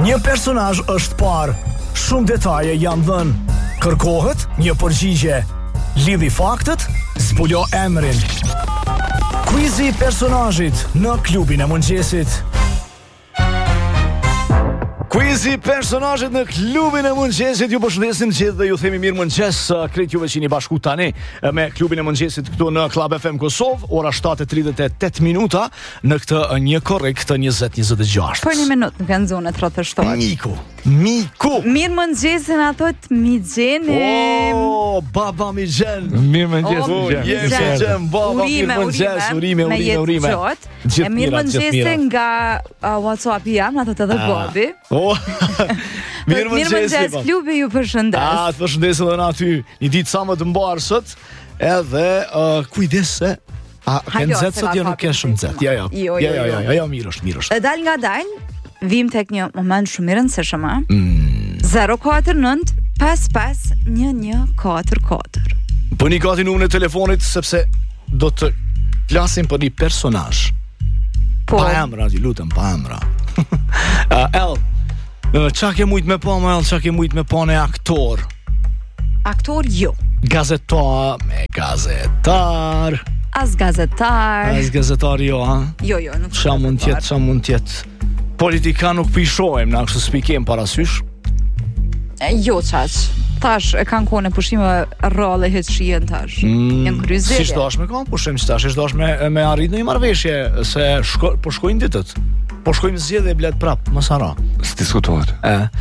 Një personazh është parë, shumë detaje janë dhënë. Kërkohet një përgjigje. Lidhi faktet, zbulo emrin. Quizi i personazhit në klubin e mëngjesit. Quizi i personazhit në klubin e mëngjesit. Ju përshëndesim gjithë dhe ju themi mirë mëngjes. Krejt juve që jeni bashku tani me klubin e mëngjesit këtu në Club FM Kosovë. Ora 7:38 minuta në këtë një korrekt 20:26. Për një minutë në zonën 37. Miku. Mirë mëngjesin atot Migjenim. Oh, baba Migjen. Mirë mëngjes. Migjen, baba, mirë mëngjes. Urime. E mirë mëngjesin nga WhatsApp jam, atot edhe Bobi. Mirë mëngjes, klubi ju përshëndes. Të përshëndesim edhe në aty. Një ditë sa më të mbarë sot. Edhe kujdes se ke nxehtë sot, jo nuk ke shumë nxehtë. Jo, mirë është. Dal nga dal, vim tek një moment shumë i rëndësishëm. 049 55 1144. Bëni gati numrin e telefonit sepse do të flasim për një personazh. Pa emra, ti lutem, pa emra. Qa ke mujt me pa, qa ke mujt me pa në aktor? Aktor, jo. Gazetar, me gazetar. As gazetar, jo, ha? Jo, nuk qa mund tjetë. Politika nuk pishojmë, na kështu spikem parasysh. Jo, qaq. Tash e kanë kone pushime rrallë e shien tash. Një kryzirje. Si shdash me kanë pushim që tash, shdash me arrit në një marrëveshje, se po shkojnë ditët. Po shkojmë zgjedhje blet prap, mos hara. S'diskutohet.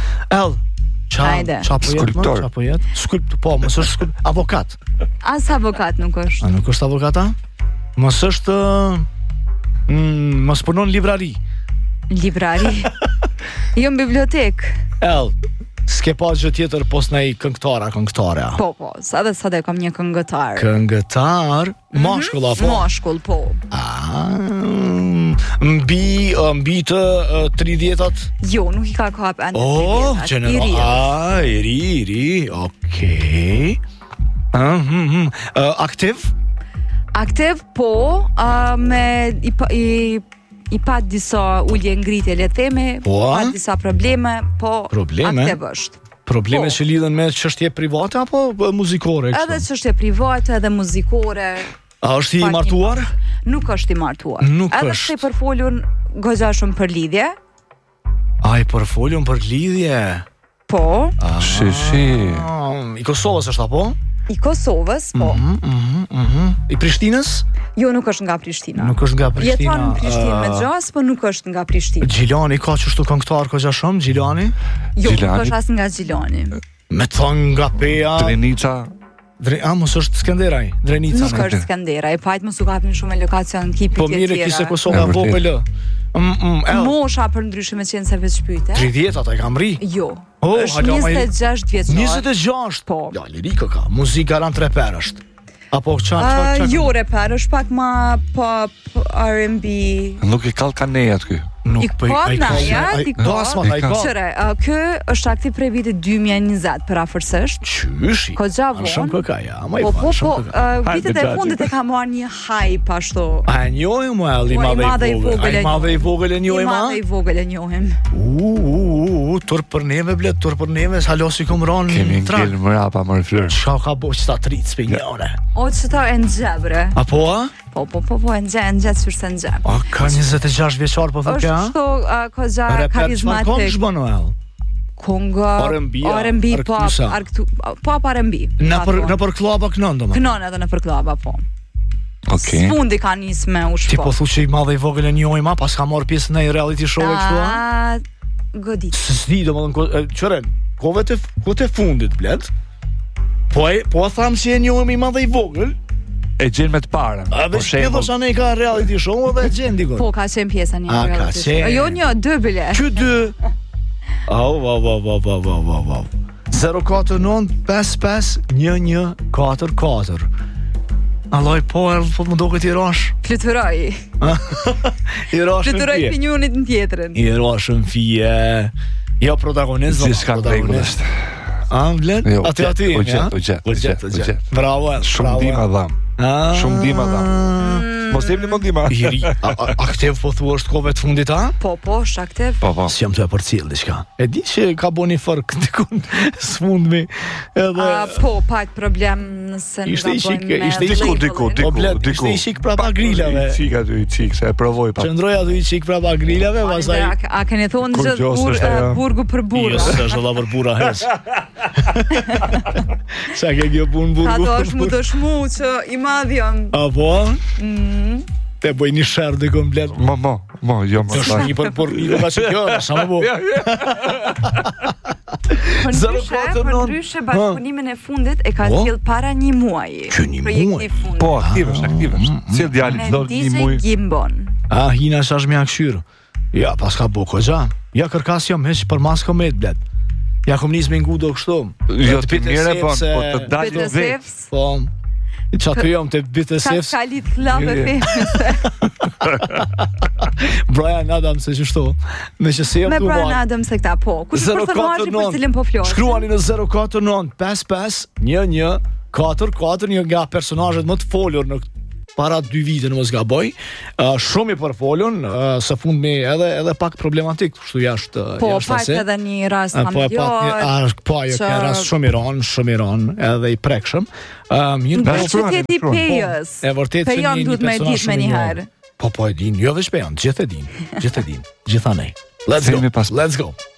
Qa po jetë? Skulptor, po, mos është skulptor, avokat. As avokat nuk është. Nuk është avokata? Mos është mos punon librari. Jo në bibliotek. S'ke pa gjë tjetër pos në i këngëtare. Po, sa dhe kam një këngëtar. Këngëtar? Mashkull, apo? Mashkull, po. Mbi të 30-at? Jo, nuk i ka kap anë 30-at. I ri, okej. Aktiv, po, i pat disa ullje ngritje le theme, pat disa probleme, po aktiv është. Probleme që lidhen me çështje private apo muzikore? Edhe çështje private, edhe muzikore. A është i martuar? Nuk është i martuar. Edhe pse i përfolun goxha shumë për lidhje. A i përfolun për lidhje? Po. I Kosovës është apo? I Kosovës, po. I Prishtinës? Jo, nuk është nga Prishtina. Jeton në Prishtinë me gjas, po nuk është nga Prishtina. Gjilani ka qështu këngëtar ka shumë, Gjilani? Jo, nuk është as nga Gjilani. Me thonë nga Peja... Drenica... mos është Skenderaj, Drenica. Nuk është Skenderaj, pajtë mos u kapin shumë e lokacion kipi tjetëra. Po mire, kise Kosova vogël. Mosha për ndryshme qenë se veç shpyte. 30-at e kam ri? Jo, është 26 vjeçar. 26? Po. Ja, lirika ka, muzik garant reper është. Apo çfarë? Jo reper, është pak ma pop, R&B. Nuk i kall kanejat ky. I ka. Qëre, kë është aktiv prej vitit 2020 për afërsisht. Qyshi? Ko gjavon. Shumë këka, ja. Po, vitet e fundit e ka marrë një hype ashtu. A e njohim mu e madhe i vogël e njohim? I madhe i vogël e njohim. Tur për neve, blet, tur për neve, halosi kum ronë. Kemi ngell mrapa mërë flërë. Qa ka bo që ta tritë s'pinjone? O që ta e nxebre. Apo, a? Po, e nxetë syrse nxep. A, ka 26 vjeqar, po thuke, a? është shto koza karizmatik. Konga shbë Noel? Konga, R&B, pop R&B. Në për klaba kënon, do më? Kënon edhe në për klaba, po. S'fundi ka njës me u shpo. Ti po thu që i madhe i vogël e njojma, pas ka marrë pjesë në i reality show e kështu, a? Godit. S'di, do më dhënë, qëren, kove të fundit, bled? Po a thamë që e njojmë i madhe i vogël? E gjenë me të parën. A dhe që këdo sa ne ka reality show dhe e gjenë dikon. Po, ka qenë pjesa një reality show. Jo një, 2 bile. Që 2? Au. 049 55 1144. Alloj, po më do këtë i rash. Fluturoj. Fluturoj për njënit në tjetërin. I rash në fije. Jo protagonist. Ziska regullist. Bled? Ati, u gjet. Bravo. Shumë dima dham. Mos jepni mendima. Iri, aktiv po thua është kohëve të fundit, a? Po, është aktiv. Po. Si jam të e përcjell diçka. E di që ka bo një fark dikun s'fundmi edhe... Po, pak problem nëse Ishte i shik, ishte i Diku. Ishte i shik prapa grilave. I qik aty, i qik, se e provoj pa. Qëndroj aty i qik prapa grilave, pastaj... A keni thonë Kur që gjosë është ajo? burgu për burra? Jo, s'është dha për burra hes. Sa ke kjo punë burgu? Ato është mu dëshmu që i madhjon. Apo? Te bëj një shërë dhe komplet. Mo, jo më Të shni për një ka që kjo, sa më bo. Për ndryshe bashkëpunimin e fundit e ka sjell para një muaji. Që një Projekti muaj? i fundit. Po, aktiv është. Cil djali Me do një DJ muj. Gimbon. Hina shash me akshyrë. Ja, pas ka bo këgja. Ja, kërkas jam heq për mas komet, bled. Ja, kom nis me ngudo kështu. Jo të mire, po të dalë Bitë vetë. sefs. Po, që aty jam të bitë Ka sefs. kalit klab e femës. Brian Adams e qështu. Me që se jam Me të Brian uvaj. Adams e këta, po. Kush është personazhi për cilin po flas? Shkruani në 049 55 11 44 një nga personazhet më të folur në para 2 vite në mos gaboj, shumë i përfolun, së fundmi edhe pak problematik, kështu jashtë Po, jashtë pak ase. edhe një rast Po, familjar. po, jo, ka rast shumë i ron, edhe i prekshëm. Mirë, Në po, qyteti Pejës. e vërtet që Pejon duhet me personazh ditë me shumë i një njohur. herë. Po, e din, jo veç Pejon, gjithë e din, gjithanej. Let's Themi go, pas- let's go.